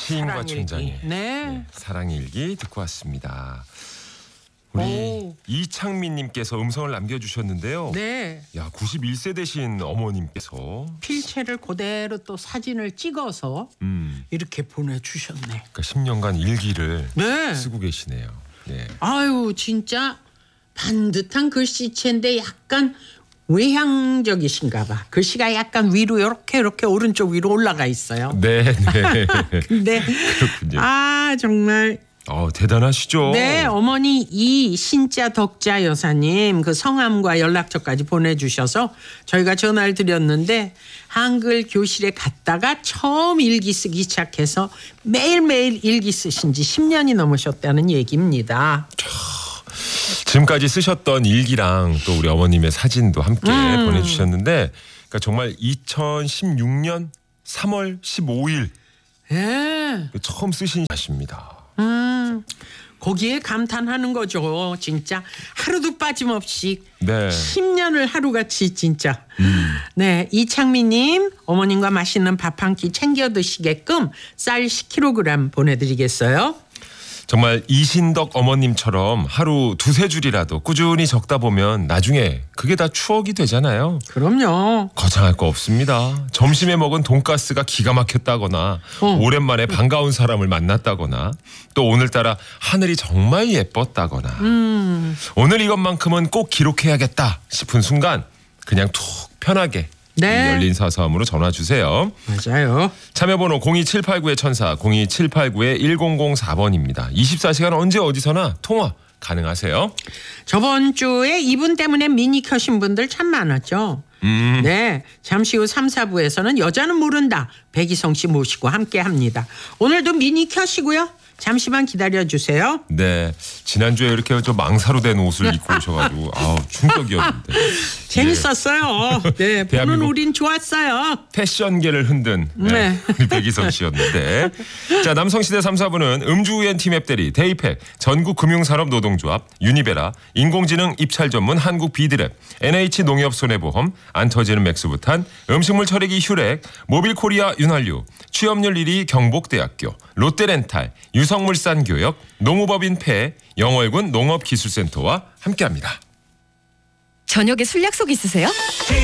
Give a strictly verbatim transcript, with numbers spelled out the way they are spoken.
시인과 사랑일기. 천장의 네. 네, 사랑일기 듣고 왔습니다. 우리 오. 이창민님께서 음성을 남겨주셨는데요. 네. 야, 구십일 세 되신 어머님께서 필체를 그대로 또 사진을 찍어서 음, 이렇게 보내주셨네. 그러니까 십 년간 일기를 네. 쓰고 계시네요. 네. 아유 진짜 반듯한 글씨체인데 약간 외향적이신가 봐. 글씨가 약간 위로 이렇게 이렇게 오른쪽 위로 올라가 있어요. 네, 네. 근데 그렇군요. 아 정말 어, 대단하시죠? 네, 어머니 이 신자 덕자 여사님 그 성함과 연락처까지 보내주셔서 저희가 전화를 드렸는데 한글 교실에 갔다가 처음 일기 쓰기 시작해서 매일매일 일기 쓰신 지 십 년이 넘으셨다는 얘기입니다. 지금까지 쓰셨던 일기랑 또 우리 어머님의 사진도 함께 음. 보내주셨는데, 그러니까 정말 이천십육 년 삼월 십오일 예. 처음 쓰신 것입니다. 음, 거기에 감탄하는 거죠. 진짜 하루도 빠짐없이 네. 십 년을 하루같이 진짜. 음. 네, 이창미님 어머님과 맛있는 밥 한 끼 챙겨 드시게끔 쌀 십 킬로그램 보내드리겠어요. 정말 이신덕 어머님처럼 하루 두세 줄이라도 꾸준히 적다 보면 나중에 그게 다 추억이 되잖아요. 그럼요. 거창할 거 없습니다. 점심에 먹은 돈가스가 기가 막혔다거나 어. 오랜만에 반가운 사람을 만났다거나 또 오늘따라 하늘이 정말 예뻤다거나 음. 오늘 이것만큼은 꼭 기록해야겠다 싶은 순간 그냥 툭 편하게 네. 이 열린 사서함으로 전화 주세요. 맞아요. 참여번호 공이칠팔구의 천사 공이칠팔구의 일공공사번입니다. 이십사 시간 언제 어디서나 통화 가능하세요. 저번 주에 이분 때문에 미니 켜신 분들 참 많았죠. 음. 네, 잠시 후 삼, 사부에서는 여자는 모른다 백이성 씨 모시고 함께합니다. 오늘도 미니 켜시고요. 잠시만 기다려주세요. 네, 지난주에 이렇게 좀 망사로 된 옷을 입고 오셔가지고 아우 충격이었는데 재밌었어요. 네, 보는 대한민국 우린 좋았어요. 패션계를 흔든 네. 네. 우리 백이성 씨였는데 자 남성시대 삼, 사부는 음주우연 팀앱대리 데이팩 전국금융산업노동조합 유니베라 인공지능 입찰 전문 한국비드랩 엔에이치농협손해보험 안 터지는 맥스부탄 음식물 처리기 휴렉 모빌코리아 윤활유 취업률 일 위 경복대학교 롯데렌탈 유성물산교역 농우법인 폐 영월군 농업기술센터와 함께합니다. 저녁에 술 약속 있으세요?